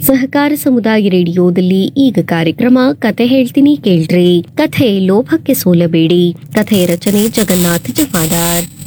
ಸಹಕಾರ ಸಮುದಾಯ ರೇಡಿಯೋದಲ್ಲಿ ಈಗ ಕಾರ್ಯಕ್ರಮ ಕತೆ ಹೇಳ್ತೀನಿ ಕೇಳ್ರಿ. ಕಥೆ ಲೋಭಕ್ಕೆ ಸೋಲಬೇಡಿ. ಕಥೆ ರಚನೆ ಜಗನ್ನಾಥ ಜಮಾದಾರ್.